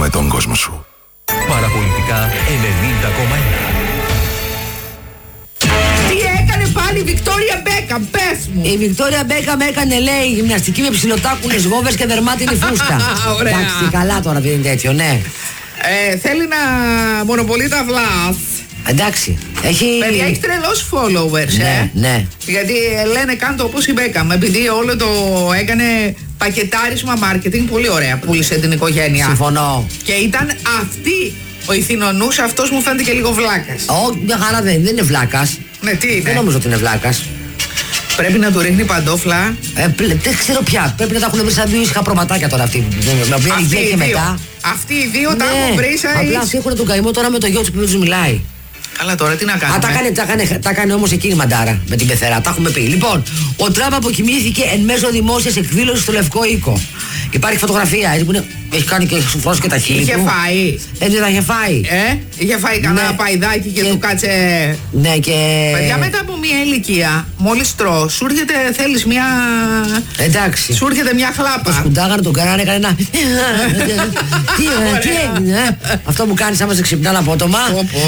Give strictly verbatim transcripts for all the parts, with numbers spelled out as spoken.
αλλάξουμε τον κόσμο σου. Παραπολιτικά ενενήντα κόμμα ένα. Τι έκανε πάλι η Βικτόρια Μπέκαμ, πες μου. Η Βικτόρια Μπέκαμ έκανε, λέει, γυμναστική με ψιλοτάκουνες γόβες και δερμάτινη φούστα. Ωραία. Εντάξει, καλά τώρα δεν είναι τέτοιο, ναι. Ε, θέλει να μονοπολεί τα βλάς. Εντάξει, έχει... Παιδιά, έχει τρελός followers, Ναι, ε. ναι. Γιατί λένε κάνε το όπως η Μπέκαμ. Επειδή όλο το έκανε πακετάρισμα marketing, πολύ ωραία, πούλησε την οικογένεια. Συμφωνώ. Και ήταν αυτή ο ηθινονούς, αυτός μου φαίνεται και λίγο βλάκας. Όχι, μια χαρά δεν, δεν είναι βλάκας. Ναι, τι είναι. Δεν νομίζω ότι είναι βλάκας. Πρέπει να του ρίχνει παντόφλα. Ε, πλε, δεν ξέρω πια. Πρέπει να τα έχουν βρει σαν δύο ήσυχα προματάκια τώρα αυτοί. Με οποία Αυτοί υγεία οι και δύο. μετά. Αυτοί οι δύο τα Ναι, έχουν βρει σαν απλά ίσ- αυτοί έχουν τον καημό τώρα με το γιο του που του μιλάει. Καλά τώρα, τι να κάνουμε. Α, τα έκανε, τα έκανε, τα έκανε όμως εκείνη η μαντάρα με την πεθερά. Τα έχουμε πει. Λοιπόν, ο Τραμπ αποκοιμήθηκε εν μέσω δημόσιας εκδήλωσης στο Λευκό Οίκο. Υπάρχει φωτογραφία έτσι, που είναι, έχει κάνει και σουφρώσει και τα χείλη. Είχε του. φάει. Ε, δεν τα είχε φάει. Ε, είχε φάει κανένα Ναι. παϊδάκι και, Και- του κάτσε. Ναι, και. Παιδιά, μετά από μια ηλικία, μόλις τρως, σου έρχεται, θέλεις μια. Εντάξει. Σου έρχεται μια Το χλάπα. σκουντάγανε, τον κάνανε, έκανε ένα. Τι ε, τι έγινε, ε? Αυτό που κάνει άμα σε ξυπνάνε απότομα. Πω, πω.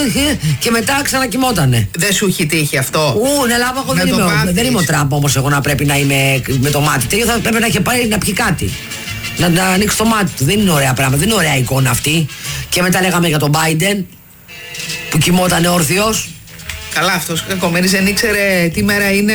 Και μετά ξανακοιμότανε. Δεν σου έχει τύχει αυτό. Ού, ναι, λάβα, εγώ Να δεν το είμαι, πάθεις. δεν είμαι ο Τραμπ όμως εγώ να πρέπει να είμαι με το μάτι. Τέλειο θα πρέπει να έχει πάει να πιει κάτι. Να, να ανοίξει το μάτι του. Δεν είναι ωραία πράγματα, δεν είναι ωραία εικόνα αυτή. Και μετά λέγαμε για τον Biden που κοιμόταν όρθιος. Καλά, αυτός κακομοίρης δεν ήξερε τι μέρα είναι,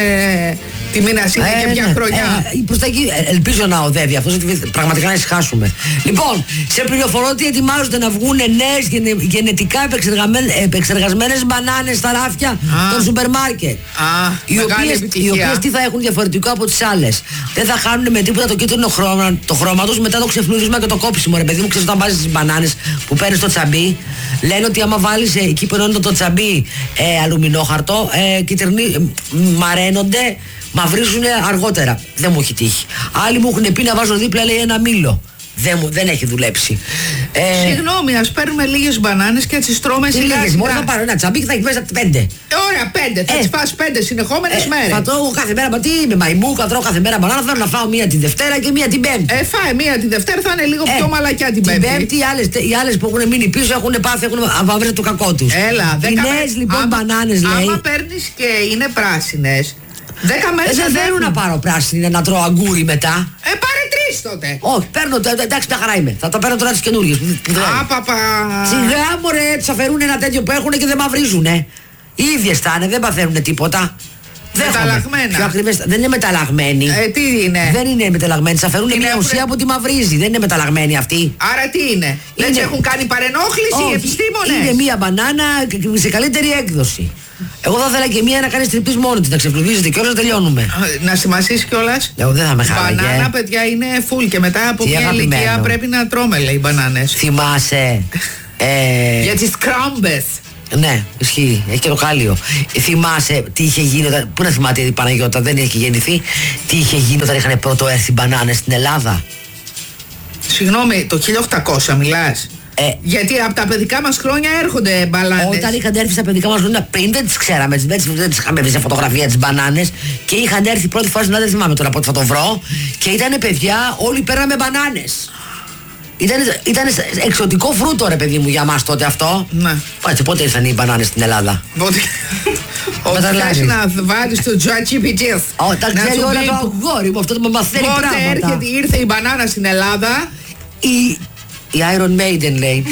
τι μήνας είναι και ποια ναι. χρονιά. Ε, προς τα εκεί, ε, ελπίζω να οδεύει αυτός, γιατί πραγματικά να ησυχάσουμε. Λοιπόν, σε πληροφορώ ότι ετοιμάζονται να βγουν νέες γενε, γενετικά επεξεργαμέ- επεξεργασμένες μπανάνες στα ράφια Α. των σούπερ μάρκετ. Α, Οι μεγάλη οποίες, επιτυχία. οι οποίες τι θα έχουν διαφορετικό από τις άλλες. Δεν θα χάνουν με τίποτα το κίτρινο χρώμα, το χρώμα τους μετά το ξεφλούδισμα και το κόψιμο. Ρε παιδί μου, ξέρεις όταν βάζεις τις μπανάνες που παίρνεις στο τσαμπί, λένε ότι άμα βάλεις ε, εκεί που ενώνει το τσαμπί ε, αλουμινόχαρτο, ε, κυτρινί, ε, μαραίνονται, μαυρίζουν αργότερα. Δεν μου έχει τύχει. Άλλοι μου έχουν πει να βάζω δίπλα, λέει, ένα μήλο. Δεν, μου, δεν έχει δουλέψει. Ε, Συγγνώμη, ας παίρνουμε λίγες μπανάνες και έτσι τρώμε τι σιγά λίγες, μόνο θα σιγά. πάρω ένα τσαμπί και θα έχει μέσα πέντε. Ε, Ωραία, πέντε. Θα Ε. τις φας πέντε συνεχόμενες Ε, μέρες. θα τρώω κάθε μέρα, μα τι είμαι, μαϊμού, θα τρώω κάθε μέρα μπανάνα. Θέλω να φάω μία την Δευτέρα και μία την Πέμπτη. Ε, φάει μία τη Δευτέρα, θα είναι λίγο Ε, πιο μαλακιά την Την Πέμπτη. Πέμπτη, οι άλλες, οι άλλες που έχουν μείνει πίσω έχουν πάθει, έχουν αβαβρει το κακό τους. Έλα, Οι δέκα νέες μέρες- λοιπόν άμα- μπανάνες, λέει. Άμα παίρνεις και είναι πράσινες, δέκα μέρες Δεν δεν θέλουν να έχουν. πάρω πράσινη να τρώω αγκούρι μετά. Ε, πάρε τρεις τότε. Όχι, παίρνω, τε- εντάξει, μια χαρά είμαι. Θα τα παίρνω τώρα τις καινούργιες. που- που δεν- Α, παπα. Σιγά μωρέ, τους αφαιρούν ένα τέτοιο που έχουν και δεν μαυρίζουνε. Οι ίδιες θα είναι, δεν παθαίνουν τίποτα. Δέχομαι. Μεταλλαγμένα. Πιο ακριβές, δεν είναι μεταλλαγμένοι. Ε, τι είναι. Δεν είναι μεταλλαγμένοι, τους αφαιρούν Είναι μια έχουν- ουσία που τη μαυρίζει. Δεν είναι μεταλλαγμένοι αυτοί. Άρα τι είναι. Έτσι έχουν κάνει παρενόχληση οι Όχι, επιστήμονες. είναι μία μπανάνα σε καλύτερη έκδοση. Εγώ θα ήθελα και μία να κάνει τριπτής μόνη της, να ξεφλουδίζεται και όλα να τελειώνουμε. Α, Να σημασείς κιόλας. Εγώ δεν θα με χάραγε. Μπανάνα, παιδιά, είναι full και μετά από Τι μια αγαπημένο. ηλικία πρέπει να τρώμε, λέει, μπανάνες. Θυμάσαι. Ε, Για τις κράμπες. Ναι, ισχύει. Έχει και το χάλιο. Ε, θυμάσαι τι είχε γίνει όταν. Πού να θυμάται η Παναγιώτα, δεν έχει γεννηθεί. Τι είχε γίνει όταν είχαν πρώτο έρθει μπανάνες στην Ελλάδα. Συγγνώμη, το χίλια οκτακόσια μιλάς. Ε, Γιατί από τα παιδικά μας χρόνια έρχονται μπαλάνες. Όταν είχαν έρθει στα παιδικά μας χρόνια πριν, δεν τις ξέραμε, δεν τις, δεν τις είχαμε δει σε φωτογραφία τις μπανάνες. Και είχαν έρθει πρώτη φορά στην Ελλάδα, δεν θυμάμαι τώρα πότε θα το βρω. Και ήταν παιδιά, όλοι παίρναμε μπανάνες. Ήταν, ήταν εξωτικό φρούτο, ρε παιδί μου, για μας τότε αυτό. Ναι. Έτσι, πότε ήρθαν οι μπανάνες στην Ελλάδα. Ότι Ότι Καταλάβεις. θες να βάλεις το ChatGPT. Ω, τα ξέρει όλα το αγόρι μου, αυτό το με μαθαίνει Πότε πράγματα. έρχεται, ήρθε η μπανάνα στην Ελλάδα. Η, η Iron Maiden λέει.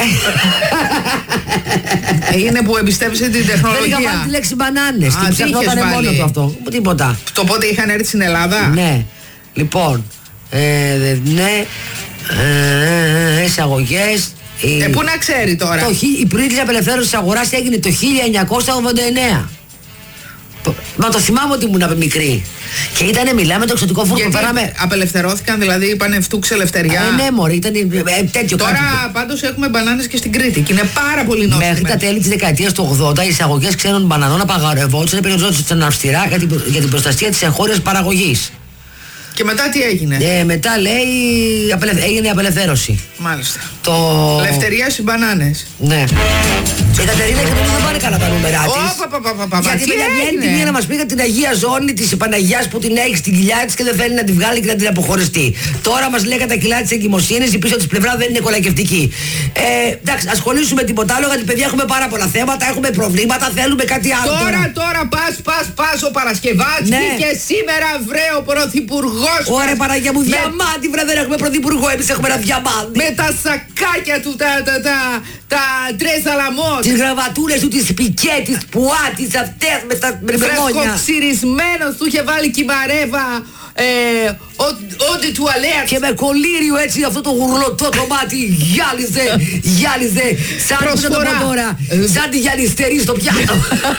Είναι που εμπιστεύεσαι την Δεν είχα τεχνολογία. βάλει τη λέξη μπανάνες. Α, Την τι ψαχνότανε είχες μόνο βάλει? του αυτό. Τίποτα. Το πότε είχαν έρθει στην Ελλάδα. Ναι. Λοιπόν. Ε, δε- ναι. Ε, εισαγωγές. Η- Ε, πού να ξέρει τώρα. το, χι- η πρώτη απελευθέρωση της αγοράς έγινε το χίλια εννιακόσια ογδόντα εννέα. Π- Μα το θυμάμαι ότι ήμουν μικρή. Και ήτανε, μιλάμε το εξωτικό φούρνο που Γιατί πέραμε. απελευθερώθηκαν, δηλαδή είπαν φτούξε ελευθεριά. Ε, ναι, μωρέ, ήταν ε, τέτοιο Τώρα κάτι. πάντως έχουμε μπανάνες και στην Κρήτη και είναι πάρα πολύ νόστιμες. Μέχρι τα τέλη της δεκαετίας του ογδόντα οι εισαγωγές ξένων μπανανών απαγορευόντουσαν, περιοριζόντουσαν αυστηρά για την, για την προστασία της εγχώριας παραγωγής. Και μετά τι έγινε? Ε, μετά λέει απελευ... έγινε η απελευθέρωση. Μάλιστα. Το... Ελευθερία στις μπανάνες. Ναι. Η Κατερίνα και νομίζω δεν πάνε καλά τα νούμερα της. Γιατί μετά βγαίνει τη μία να μας πει για την Αγία Ζώνη της Παναγιάς που την έχει στην κοιλιά της και δεν θέλει να τη βγάλει και να την αποχωριστεί. Τώρα μας λέει κατά κιλά της εγκυμοσύνης, η πίσω της πλευρά δεν είναι κολακευτική. Ε, εντάξει, ασχολήσουμε τίποτα άλλο γιατί παιδιά έχουμε πάρα πολλά θέματα, έχουμε προβλήματα, θέλουμε κάτι άλλο. Τώρα, τώρα, τώρα πας, πας, πας ο Παρασκευάς ναι. Και σήμερα βρε ο πρωθυπουργός. Ωραία Παναγιά μου, διαμάντι βρε, δεν έχουμε πρωθυπουργό, εμείς έχουμε ένα διαμάντι. Με τα σακάκια του, τα, τα, τα, τα τρεσαλαμός. Τις γραβατούλες του, τις πικέ, τις πουά, τις αυτές με τα μπρεμόνια. Φρεσκοξυρισμένος, του είχε βάλει κυμαρέβα, ε, όντι τουαλέτ. Και με κολλήριο έτσι αυτό το γουρλωτό το μάτι γυάλιζε, γυάλιζε. Σαν τώρα, σαν τη γυαλιστερή στο πιάτο.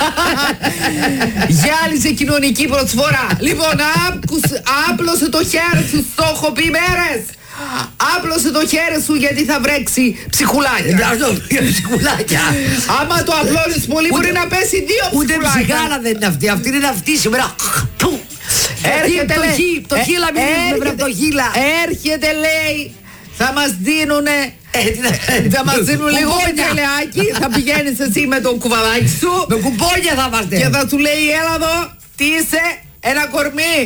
Γυάλιζε κοινωνική προσφορά. Λοιπόν, άπλωσε το χέρι σου, το έχω πει μέρες. Άπλωσε το χέρι σου γιατί θα βρέξει ψυχουλάκια. Ψυχουλάκια. Άμα το απλώνεις πολύ μπορεί να πέσει δύο ψυχουλάκια. Ούτε ψυχάλα δεν είναι αυτή. Αυτή είναι αυτή σήμερα. Έρχεται λέει. Το χείλα μην βρε το χείλα. Έρχεται λέει. Θα μας δίνουνε. Θα μας δίνουν λίγο πετρελαιάκι. Θα πηγαίνεις εσύ με το κουβαδάκι σου. Με κουμπόνια θα είμαστε. Και θα σου λέει έλα εδώ. Τι είσαι? Ένα κορμί.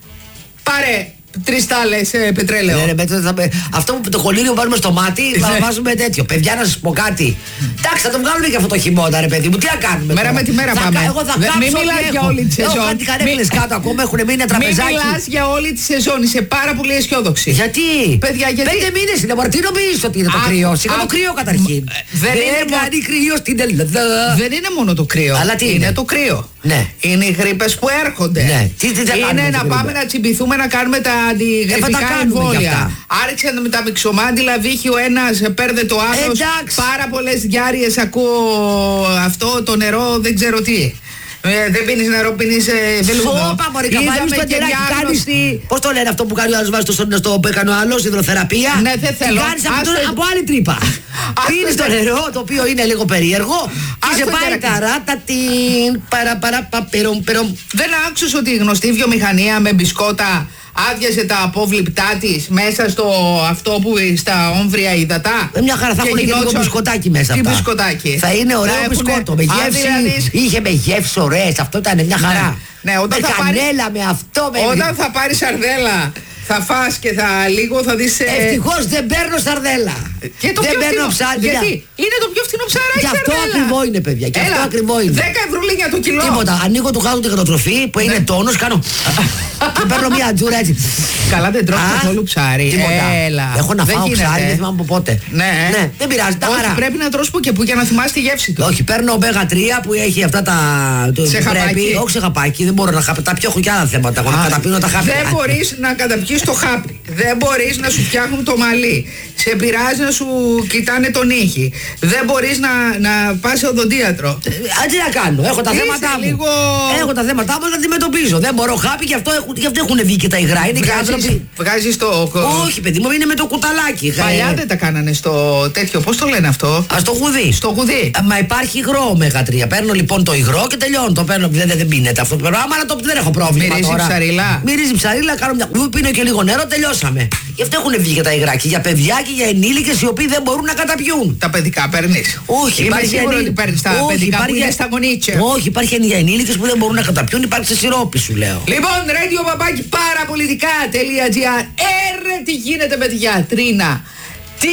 Πάρε τρεις τάλες ε, πετρέλαιο. Ναι, ρε, μέτρο, θα, αυτό που το κολλήριο βάλουμε στο μάτι θα βάζουμε τέτοιο. Παιδιά, να σας πω κάτι. Εντάξει, θα το βγάλουμε και αυτό το χειμώνα, ρε παιδί μου. Τι να κάνουμε. Μέρα τώρα. με τη μέρα θα, πάμε. Εγώ θα Δε, κάψω. Μην μιλάς για όλη τη σεζόν. Έχω κάτι καρέκλες κάτω ακόμα, έχουν μείνει ένα τραπεζάκι. Μην μιλάς για όλη τη σεζόν. Είσαι πάρα πολύ αισιόδοξη. Γιατί? Παιδιά, γιατί? Πέντε μήνες είναι. Μωρέ, τι νομίζεις ότι είναι το κρύο? Σιγά το κρύο καταρχήν. Δεν είναι κάνει κρύο στην Ελλάδα. Δεν είναι μόνο το κρύο. Αλλά τι είναι το κρύο. Ναι. Είναι οι γρίπες που έρχονται. Ναι. Τι, τι είναι να πάμε να τσιμπηθούμε να κάνουμε τα αντιγρυπικά εμβόλια. Άρχισαν με τα μυξομάντιλα, βύχει ο ένας, παίρνε το άλλος. Πάρα πολλές διάρειες ακούω αυτό, το νερό δεν ξέρω τι. Ε, δεν πίνεις νερό, πίνεις ε, βελούδο. Σώπα μωρέ, καβάλεις το νεράκι, κάνεις τι. Πώς το λένε αυτό που κάνει ο άλλος, βάζει το στο, στο που έκανε ο άλλος, υδροθεραπεία. Ναι, δεν θέλω. Τι κάνεις από, από άλλη τρύπα. Πίνεις το νερό, το οποίο είναι λίγο περίεργο. Και σε πάει ταράτα την παραπαπαπερομ. Δεν άκουσες ότι η γνωστή βιομηχανία με μπισκότα άδειασε τα απόβληπτά της μέσα στο αυτό που στα όμβρια υδατά. Ε, μια χαρά θα έχουν και λίγο μπισκοτάκι μέσα. Τι μπισκοτάκι? Θα είναι ωραίο μπισκότο. Με γεύση. Είχε με γεύση ωραίες. Αυτό ήταν μια χαρά. Ναι, όταν με θα κανέλα, πάρει, με αυτό. Με όταν θα πάρεις σαρδέλα, θα φας και θα λίγο θα δεις. Ε... Ευτυχώς δεν παίρνω σαρδέλα. Και το δεν πιο παίρνω φθηνό. ψάρι. Γιατί είναι το πιο φθηνό ψαράκι. Και αυτό ακριβό είναι, παιδιά. Και αυτό ακριβό είναι. δέκα ευρούλια το κιλό. Τίποτα. Ανοίγω του χάτου την κατατροφή που είναι τόνος, κάνω. Και παίρνω μια τζούρα έτσι. Καλά, δεν τρώω καθόλου ψάρι. Έλα. Έχω να φάω ψάρι, δεν θυμάμαι από πότε. Ναι, δεν πειράζει. Όχι, πρέπει να τρως που και που για να θυμάσαι τη γεύση του. Όχι, παίρνω ωμέγα τρία που έχει αυτά τα. Σε χαπάκι. Όχι σε χαπάκι, δεν μπορώ να χαπώ. Τα πιω, έχω και άλλα θέματα. Εγώ να καταπίνω τα χάπια. Δεν μπορείς να καταπιείς το χάπι. Δεν μπορείς να σου φτιάχνουν το μαλλί. Σε πειράζει να σου κοιτάνε τον ήχη. Δεν μπορείς να, να πας σε οδοντίατρο. Τι να κάνω, έχω τα Είσαι θέματα μου. λίγο... Έχω τα θέματα μου να αντιμετωπίζω. Δεν μπορώ χάπι, γι' αυτό, γι αυτό έχουν βγει και τα υγρά. Είναι βγάζεις, και άνθρωποι. Βγάζεις το. Όχι, παιδί μου, είναι με το κουταλάκι. Παλιά δεν τα κάνανε στο τέτοιο. Πώς το λένε αυτό? Α, στο γουδί. Στο γουδί. Α, μα υπάρχει υγρό ωμέγα τρία. Παίρνω λοιπόν το υγρό και τελειώνω. Το παίρνω. Δεν, δεν πίνεται αυτό. Άμα το, δεν έχω πρόβλημα. Μυρίζει τώρα. ψαρίλα. Μυρίζει ψαρίλα, κάνω μια κουβί, πίνω και λίγο νερό, τελειώσαμε. Γι' αυτό έχουν βγει και τα υγρά. Και για παιδιά και για ενήλικες οι οποίοι δεν μπορούν να καταπιούν. Τα παιδικά παίρνεις? Όχι, είμαι υπάρχει σίγουρο ότι παίρνεις τα όχι, παιδικά υπάρχει... που είναι στα γονίτσια. Όχι, υπάρχει για ενήλικες που δεν μπορούν να καταπιούν, υπάρχει σε σιρόπι σου λέω. Λοιπόν, radio παπάκι παραπολιτικά.gr. Έρε τι γίνεται με τη γιατρίνα. Τι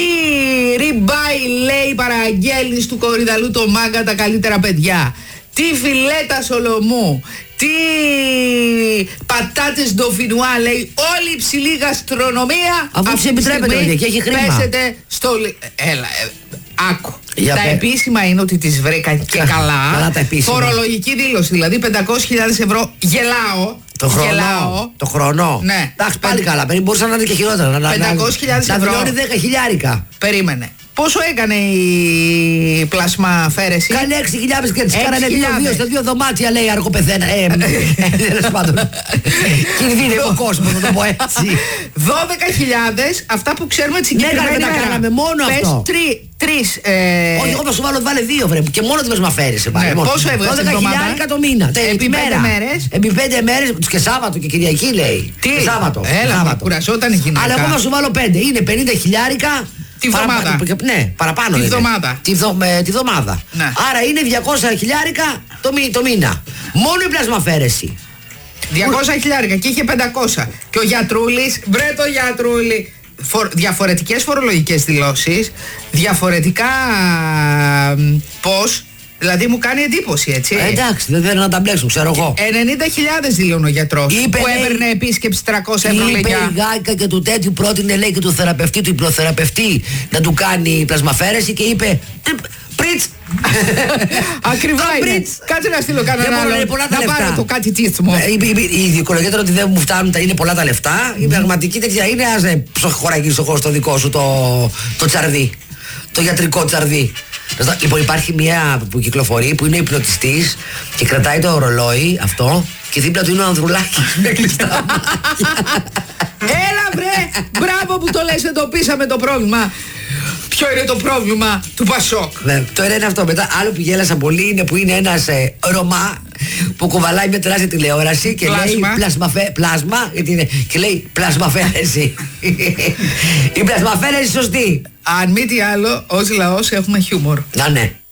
ριμπάι λέει παραγγέλνεις του Κορυδαλού το μάγκα τα καλύτερα παιδιά. Τι φιλέτα Σολομού. Τι πατάτες ντοφινουά λέει. Όλη η ψηλή γαστρονομία. Αφού σε επιτρέπεται παιδιά και έχει χρήμα. Πέσετε στο... Έλα, ε, άκου. Για τα πέ... επίσημα είναι ότι τις βρήκα και καλά. Καλά τα επίσημα. Φορολογική δήλωση, δηλαδή πεντακόσιες χιλιάδες ευρώ γελάω. Το χρόνο. Γελάω. Το χρόνο. Ναι. Εντάξει, πάλι καλά. Περί μπορούσαν να είναι και χειρότερα. πεντακόσιες χιλιάδες ευρώ. Να δηλώνει δέκα χιλιάρικα. Περίμενε. Πόσο έκανε η πλασμαφαίρεση? Κάνε έξι χιλιάδες και τις κάνανε δύο στα δύο δωμάτια, λέει, αργοπεθένα. Ε, τέλος πάντων. Κινδύνευε ο κόσμος, να το πω έτσι. δώδεκα χιλιάδες, αυτά που ξέρουμε τη συγκεκριμένη μέρα. Ναι, τα κάναμε μόνο αυτό. Πες τρεις. Όχι, εγώ θα σου βάλω, βάλε δύο, βρε, και μόνο τη πλασμαφαίρεση. Πόσο έβγαζε την εβδομάδα? δώδεκα χιλιάδες το μήνα. Επί πέντε μέρες. Επί πέντε μέρες, και Σάββατο και Κυριακή, λέει. Τι? Σάββατο. Έλα, κουραζόταν η γυναίκα. Αλλά εγώ θα σου βάλω πέντε. Είναι πενήντα χιλιάρικα. Τη βδομάδα. Ναι, παραπάνω. Τη βδομάδα. Τη, βδο, με, τη βδομάδα. Ναι. Άρα είναι διακόσια χιλιάρικα το, το μήνα. Μόνο η πλασμαφαίρεση. διακόσια χιλιάρικα και είχε πεντακόσια. Και ο γιατρούλης, βρε το γιατρούλη. For, διαφορετικές φορολογικές δηλώσεις, διαφορετικά πώς. Δηλαδή μου κάνει εντύπωση, έτσι. Ε, εντάξει, δεν θέλω να τα μπλέξουν, ξέρω εγώ. ενενήντα χιλιάδες δηλώνει ο γιατρός είπε, που έπαιρνε επίσκεψη τριακόσια ευρώ. Είπε η Γάικα και του τέτοιου πρότεινε, λέει, και του θεραπευτή, του υπνοθεραπευτή να του κάνει πλασμαφαίρεση και είπε πριτς. Ακριβά είναι. Κάτσε να στείλω κανένα άλλο. Να πάρω το κάτι τίθμο. Η δικολογία τώρα ότι δεν μου φτάνουν, είναι πολλά τα λεφτά. Η πραγματική τέτοια είναι, ας χωραγείς εγώ στο δικό σου το τσαρδί. Το γιατρικό τσαρδί. Λοιπόν, υπάρχει μια που κυκλοφορεί που είναι υπνοτιστής και κρατάει το ρολόι αυτό και δίπλα του είναι ο Ανδρουλάκης με κλειστά. Έλα βρε, μπράβο που το λες, εντοπίσαμε το πρόβλημα. Ποιο είναι το πρόβλημα του Πασόκ? Ναι, το ένα είναι αυτό. Μετά άλλο που γέλασα πολύ είναι που είναι ένας ε, Ρωμά που κουβαλάει μια τεράστια τηλεόραση και πλάσμα. λέει πλασμαφέ, πλάσμα γιατί είναι, και λέει πλασμαφαίρεση. Η πλασμαφαίρεση σωστή. Αν μη τι άλλο, ως λαός έχουμε χιούμορ. Να ναι.